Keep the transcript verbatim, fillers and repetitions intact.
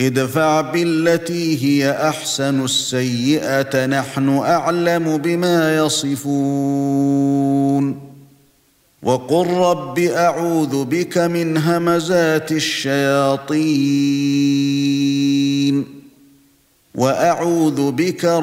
ادفع بالتي هي احسن السيئه نحن اعلم بما يصفون وقل رب اعوذ بك من همزات الشياطين واعوذ بك